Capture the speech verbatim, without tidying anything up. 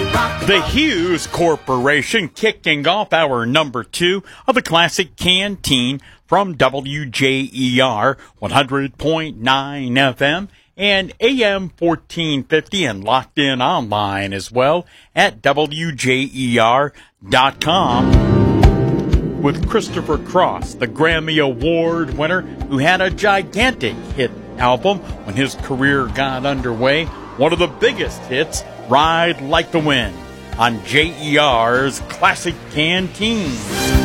The Hughes Corporation kicking off our number two of the Classic Canteen from W J E R one hundred point nine F M and A M fourteen fifty, and locked in online as well at W J E R dot com with Christopher Cross, the Grammy Award winner who had a gigantic hit album when his career got underway. One of the biggest hits, Ride Like the Wind, on J E R's Classic Canteen.